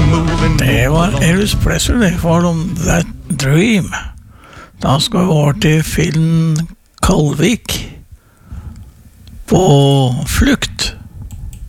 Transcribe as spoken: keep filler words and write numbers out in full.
Det var Elvis Presley for om That Dream. Da skal vi over til Phil Kalvik på Flukt.